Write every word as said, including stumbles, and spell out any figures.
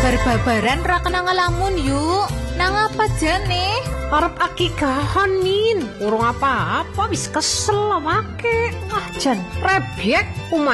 Bar-babaran ra kena ngelamun yuk. Nang apa jane? Arep akikahan Min. Urung apa-apa wis kesel awake. Wah jan rebyek.